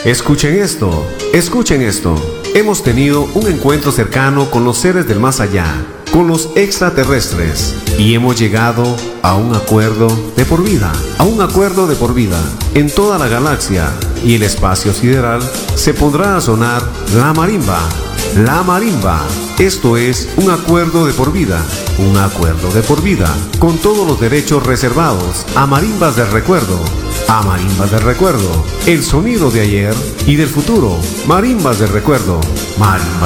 Escuchen esto. Hemos tenido un encuentro cercano con los seres del más allá, con los extraterrestres, y hemos llegado a un acuerdo de por vida, En toda la galaxia y el espacio sideral se pondrá a sonar la marimba. Esto es un acuerdo de por vida, con todos los derechos reservados a marimbas del recuerdo. El sonido de ayer y del futuro. Marimbas del recuerdo.